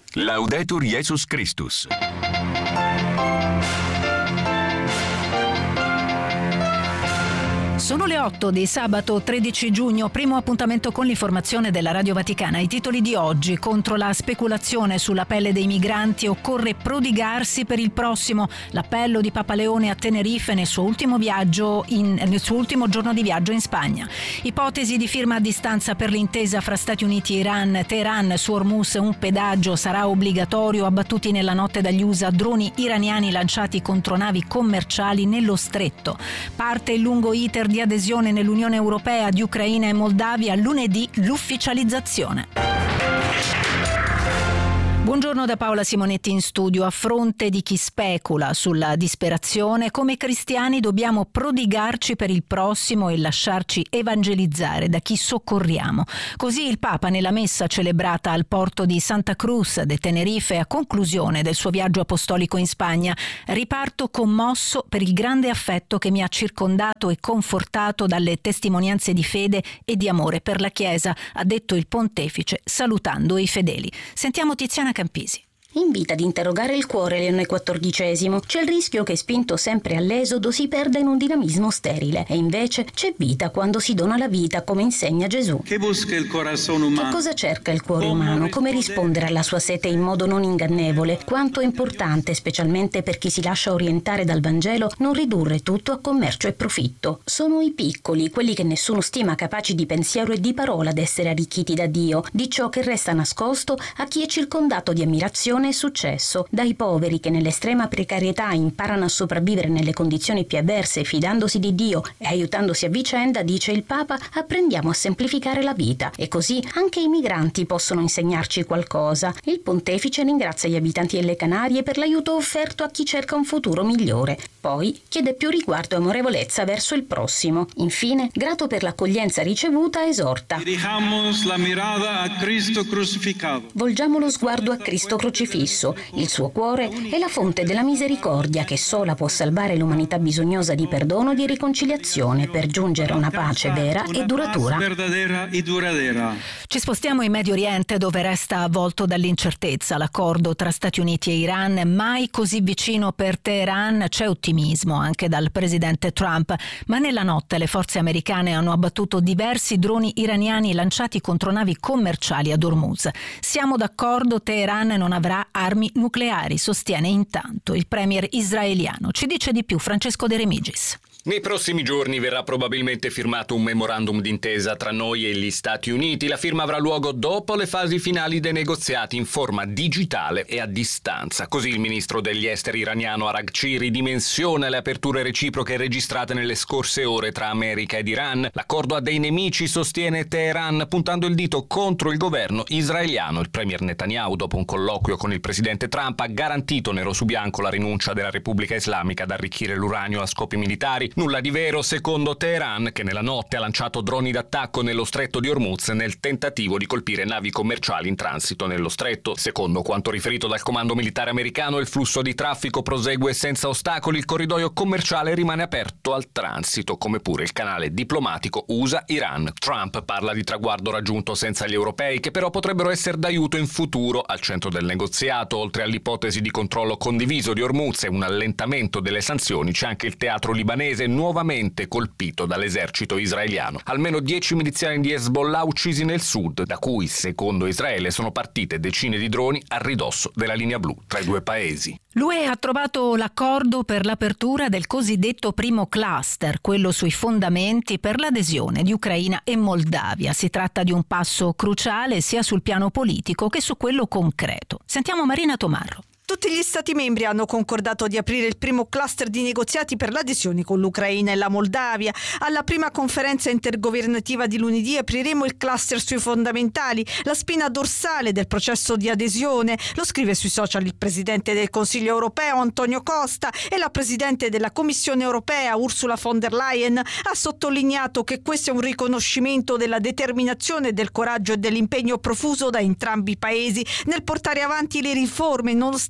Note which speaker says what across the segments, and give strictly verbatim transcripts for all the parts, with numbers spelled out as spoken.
Speaker 1: Laudetur Jesus Christus.
Speaker 2: Sono le otto di sabato tredici giugno, primo appuntamento con l'informazione della Radio Vaticana. I titoli di oggi: contro la speculazione sulla pelle dei migranti occorre prodigarsi per il prossimo. L'appello di Papa Leone a Tenerife nel suo ultimo viaggio in, nel suo ultimo giorno di viaggio in Spagna. Ipotesi di firma a distanza per l'intesa fra Stati Uniti e Iran. Teheran, su Hormuz un pedaggio sarà obbligatorio. Abbattuti nella notte dagli U S A droni iraniani lanciati contro navi commerciali nello stretto. Parte il lungo iter di adesione nell'Unione Europea di Ucraina e Moldavia. Lunedì l'ufficializzazione. Buongiorno da Paola Simonetti in studio. A fronte di chi specula sulla disperazione, come cristiani dobbiamo prodigarci per il prossimo e lasciarci evangelizzare da chi soccorriamo. Così il Papa nella messa celebrata al porto di Santa Cruz de Tenerife a conclusione del suo viaggio apostolico in Spagna. Riparto commosso per il grande affetto che mi ha circondato e confortato dalle testimonianze di fede e di amore per la Chiesa, ha detto il pontefice salutando i fedeli. Sentiamo Tiziana Campisi.
Speaker 3: Invita ad interrogare il cuore Leone quattordicesimo. C'è il rischio che, spinto sempre all'esodo, si perda in un dinamismo sterile. E invece c'è vita quando si dona la vita, come insegna Gesù.
Speaker 4: Che busca il corazon umano?
Speaker 3: Che cosa cerca il cuore umano? Come rispondere alla sua sete in modo non ingannevole? Quanto è importante, specialmente per chi si lascia orientare dal Vangelo, non ridurre tutto a commercio e profitto. Sono i piccoli, quelli che nessuno stima capaci di pensiero e di parola ad essere arricchiti da Dio, di ciò che resta nascosto a chi è circondato di ammirazione e successo, dai poveri che nell'estrema precarietà imparano a sopravvivere nelle condizioni più avverse fidandosi di Dio e aiutandosi a vicenda. Dice il Papa, apprendiamo a semplificare la vita e così anche i migranti possono insegnarci qualcosa. Il pontefice ringrazia gli abitanti delle Canarie per l'aiuto offerto a chi cerca un futuro migliore. Poi chiede più riguardo e amorevolezza verso il prossimo. Infine, grato per l'accoglienza ricevuta, esorta:
Speaker 4: Dirijamos la mirada a Cristo crucificado.
Speaker 3: Volgiamo lo sguardo a Cristo crocifisso. Il suo cuore è la fonte della misericordia che sola può salvare l'umanità bisognosa di perdono e di riconciliazione per giungere a una pace vera e duratura.
Speaker 2: Ci spostiamo in Medio Oriente, dove resta avvolto dall'incertezza l'accordo tra Stati Uniti e Iran. Mai così vicino per Teheran. C'è ottimismo anche dal presidente Trump, ma nella notte le forze americane hanno abbattuto diversi droni iraniani lanciati contro navi commerciali ad Hormuz. Siamo d'accordo, Teheran non avrà armi nucleari, sostiene intanto il premier israeliano. Ci dice di più Francesco De Remigis.
Speaker 5: Nei prossimi giorni verrà probabilmente firmato un memorandum d'intesa tra noi e gli Stati Uniti. La firma avrà luogo dopo le fasi finali dei negoziati in forma digitale e a distanza. Così il ministro degli esteri iraniano Araghchi ridimensiona le aperture reciproche registrate nelle scorse ore tra America ed Iran. L'accordo ha dei nemici, sostiene Teheran, puntando il dito contro il governo israeliano. Il premier Netanyahu, dopo un colloquio con il presidente Trump, ha garantito nero su bianco la rinuncia della Repubblica Islamica ad arricchire l'uranio a scopi militari. Nulla di vero secondo Teheran, che nella notte ha lanciato droni d'attacco nello stretto di Hormuz nel tentativo di colpire navi commerciali in transito nello stretto. Secondo quanto riferito dal comando militare americano, il flusso di traffico prosegue senza ostacoli, il corridoio commerciale rimane aperto al transito, come pure il canale diplomatico U S A-Iran. Trump parla di traguardo raggiunto senza gli europei, che però potrebbero essere d'aiuto in futuro. Al centro del negoziato, oltre all'ipotesi di controllo condiviso di Hormuz e un allentamento delle sanzioni, c'è anche il teatro libanese, nuovamente colpito dall'esercito israeliano. Almeno dieci miliziani di Hezbollah uccisi nel sud, da cui, secondo Israele, sono partite decine di droni a ridosso della linea blu tra i due paesi.
Speaker 2: L'U E ha trovato l'accordo per l'apertura del cosiddetto primo cluster, quello sui fondamenti per l'adesione di Ucraina e Moldavia. Si tratta di un passo cruciale sia sul piano politico che su quello concreto. Sentiamo Marina Tomarro.
Speaker 6: Tutti gli Stati membri hanno concordato di aprire il primo cluster di negoziati per l'adesione con l'Ucraina e la Moldavia. Alla prima conferenza intergovernativa di lunedì apriremo il cluster sui fondamentali, la spina dorsale del processo di adesione. Lo scrive sui social il presidente del Consiglio europeo Antonio Costa e la presidente della Commissione europea Ursula von der Leyen. Ha sottolineato che questo è un riconoscimento della determinazione, del coraggio e dell'impegno profuso da entrambi i paesi nel portare avanti le riforme nonostante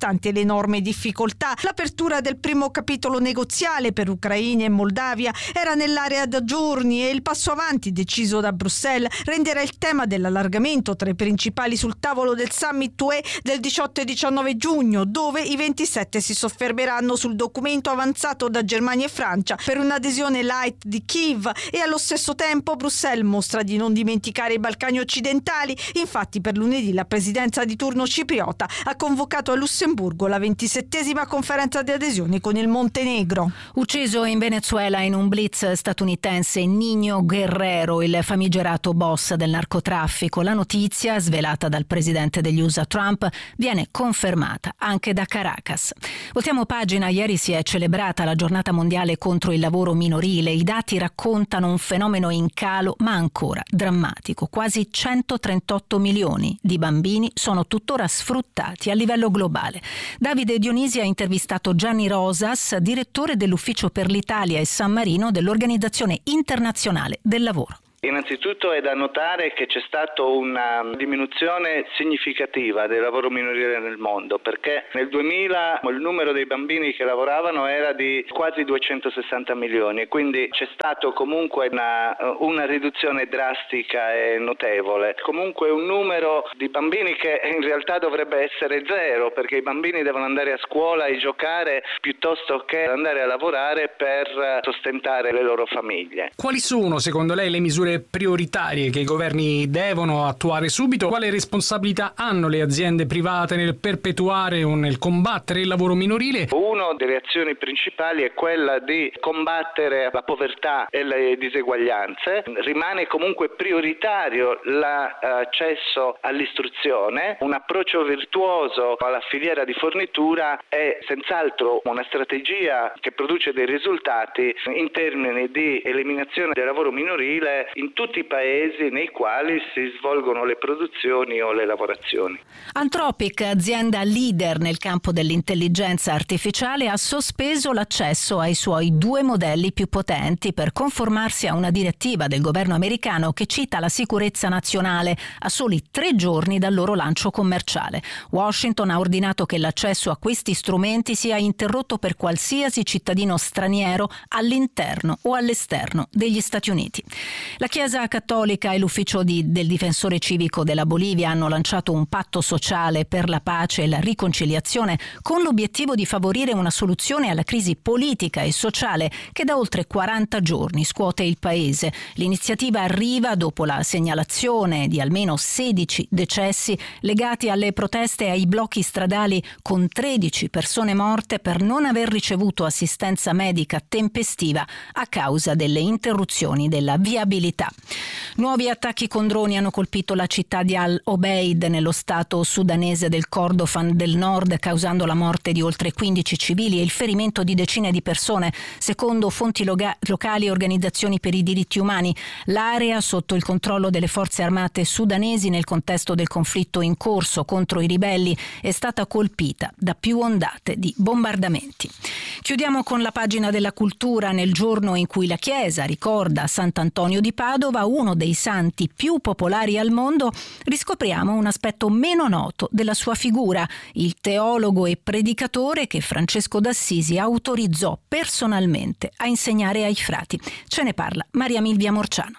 Speaker 6: nonostante le enormi difficoltà. L'apertura del primo capitolo negoziale per Ucraina e Moldavia era nell'area da giorni e il passo avanti deciso da Bruxelles renderà il tema dell'allargamento tra i principali sul tavolo del summit U E del diciotto e diciannove giugno, dove i ventisette si soffermeranno sul documento avanzato da Germania e Francia per un'adesione light di Kiev, e allo stesso tempo Bruxelles mostra di non dimenticare i Balcani occidentali. Infatti per lunedì la presidenza di turno cipriota ha convocato a Lussemburgo la ventisettesima conferenza di adesione con il Montenegro.
Speaker 2: Ucciso in Venezuela in un blitz statunitense Niño Guerrero, il famigerato boss del narcotraffico. La notizia, svelata dal presidente degli U S A Trump, viene confermata anche da Caracas. Voltiamo pagina. Ieri si è celebrata la giornata mondiale contro il lavoro minorile. I dati raccontano un fenomeno in calo ma ancora drammatico. Quasi centotrentotto milioni di bambini sono tuttora sfruttati a livello globale. Davide Dionisi ha intervistato Gianni Rosas, direttore dell'Ufficio per l'Italia e San Marino dell'Organizzazione Internazionale del Lavoro.
Speaker 7: Innanzitutto è da notare che c'è stata una diminuzione significativa del lavoro minorile nel mondo, perché nel duemila il numero dei bambini che lavoravano era di quasi duecentosessanta milioni, e quindi c'è stato comunque una, una riduzione drastica e notevole. Comunque un numero di bambini che in realtà dovrebbe essere zero, perché i bambini devono andare a scuola e giocare piuttosto che andare a lavorare per sostentare le loro famiglie.
Speaker 8: Quali sono secondo lei le misure prioritarie che i governi devono attuare subito? Quale responsabilità hanno le aziende private nel perpetuare o nel combattere il lavoro minorile?
Speaker 7: Una delle azioni principali è quella di combattere la povertà e le diseguaglianze. Rimane comunque prioritario l'accesso all'istruzione. Un approccio virtuoso alla filiera di fornitura è senz'altro una strategia che produce dei risultati in termini di eliminazione del lavoro minorile in tutti i paesi nei quali si svolgono le produzioni o le lavorazioni.
Speaker 2: Anthropic, azienda leader nel campo dell'intelligenza artificiale, ha sospeso l'accesso ai suoi due modelli più potenti per conformarsi a una direttiva del governo americano che cita la sicurezza nazionale a soli tre giorni dal loro lancio commerciale. Washington ha ordinato che l'accesso a questi strumenti sia interrotto per qualsiasi cittadino straniero all'interno o all'esterno degli Stati Uniti. La Chiesa Cattolica e l'Ufficio di, del Difensore Civico della Bolivia hanno lanciato un patto sociale per la pace e la riconciliazione con l'obiettivo di favorire una soluzione alla crisi politica e sociale che da oltre quaranta giorni scuote il paese. L'iniziativa arriva dopo la segnalazione di almeno sedici decessi legati alle proteste e ai blocchi stradali, con tredici persone morte per non aver ricevuto assistenza medica tempestiva a causa delle interruzioni della viabilità. Nuovi attacchi con droni hanno colpito la città di Al Obeid nello stato sudanese del Kordofan del Nord, causando la morte di oltre quindici civili e il ferimento di decine di persone. Secondo fonti loga- locali e organizzazioni per i diritti umani, l'area sotto il controllo delle forze armate sudanesi nel contesto del conflitto in corso contro i ribelli è stata colpita da più ondate di bombardamenti. Chiudiamo con la pagina della cultura. Nel giorno in cui la Chiesa ricorda Sant'Antonio di Padova, uno dei santi più popolari al mondo, riscopriamo un aspetto meno noto della sua figura, il teologo e predicatore che Francesco d'Assisi autorizzò personalmente a insegnare ai frati. Ce ne parla Maria Milvia Morciano.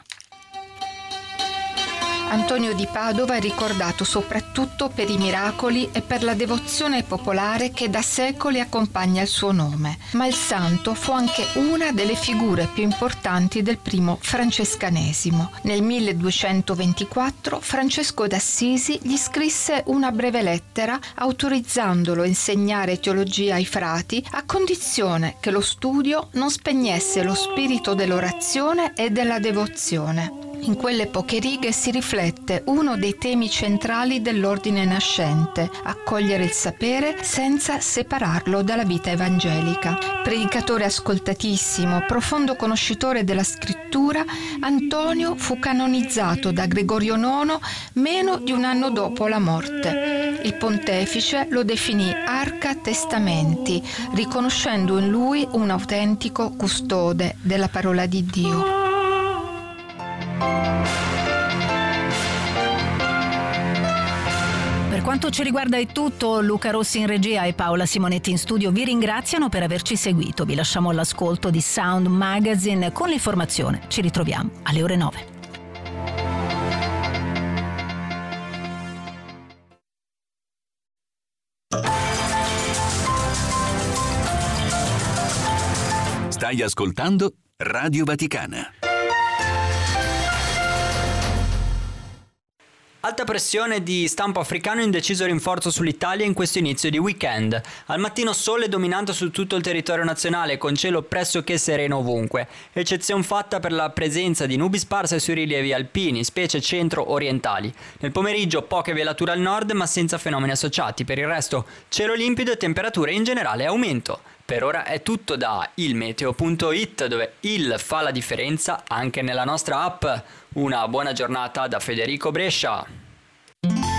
Speaker 9: Antonio di Padova è ricordato soprattutto per i miracoli e per la devozione popolare che da secoli accompagna il suo nome, ma il santo fu anche una delle figure più importanti del primo francescanesimo. Nel milleduecentoventiquattro Francesco d'Assisi gli scrisse una breve lettera autorizzandolo a insegnare teologia ai frati a condizione che lo studio non spegnesse lo spirito dell'orazione e della devozione. In quelle poche righe si riflette uno dei temi centrali dell'ordine nascente: accogliere il sapere senza separarlo dalla vita evangelica. Predicatore ascoltatissimo, profondo conoscitore della scrittura, Antonio fu canonizzato da Gregorio nono meno di un anno dopo la morte. Il pontefice lo definì Arca Testamenti, riconoscendo in lui un autentico custode della parola di Dio.
Speaker 2: Per Per quanto ci riguarda è tutto. Luca Rossi in regia e Paola Simonetti in studio vi ringraziano per averci seguito. Vi lasciamo all'ascolto di Sound Magazine con l'informazione. Ci ritroviamo alle ore nove.
Speaker 1: Stai ascoltando Radio Vaticana.
Speaker 10: Alta pressione di stampo africano, indeciso rinforzo sull'Italia in questo inizio di weekend. Al mattino sole dominante su tutto il territorio nazionale, con cielo pressoché sereno ovunque. Eccezione fatta per la presenza di nubi sparse sui rilievi alpini, specie centro-orientali. Nel pomeriggio poche velature al nord, ma senza fenomeni associati. Per il resto cielo limpido e temperature in generale aumento. Per ora è tutto da ilmeteo punto it, dove il fa la differenza anche nella nostra app. Una buona giornata da Federico Brescia.